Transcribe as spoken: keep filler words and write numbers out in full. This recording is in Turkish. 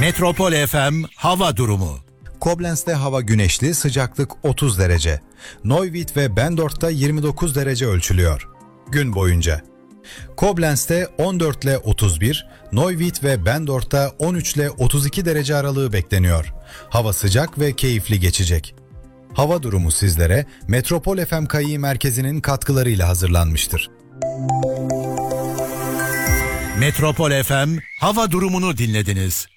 Metropol F M hava durumu. Koblenz'de hava güneşli, sıcaklık otuz derece. Neuwied ve Bendorf'ta yirmi dokuz derece ölçülüyor. Gün boyunca. Koblenz'de on dört ile otuz bir, Neuwied ve Bendorf'ta on üç ile otuz iki derece aralığı bekleniyor. Hava sıcak ve keyifli geçecek. Hava durumu sizlere Metropol F M K İ merkezinin katkılarıyla hazırlanmıştır. Metropol F M hava durumunu dinlediniz.